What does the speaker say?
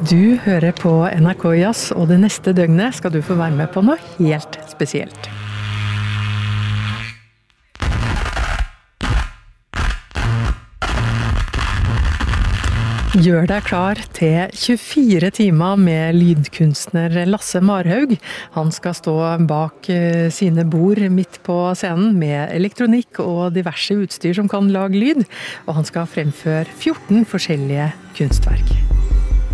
Du hører på NRK Jazz, og det neste døgnet skal du få være med på noe helt spesielt. Gjør deg klar til 24 timer med lydkunstner Lasse Marhaug. Han skal stå bak sine bord midt på scenen med elektronikk og diverse utstyr som kan lage lyd, og han skal fremføre 14 forskjellige kunstverk.